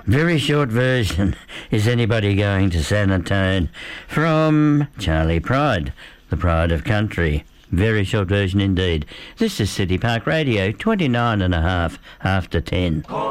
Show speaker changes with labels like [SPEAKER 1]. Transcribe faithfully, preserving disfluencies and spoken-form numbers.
[SPEAKER 1] Very short version. Is anybody going to San Antone? From Charlie Pride, the pride of country. Very short version indeed. This is City Park Radio, twenty-nine and a half after ten.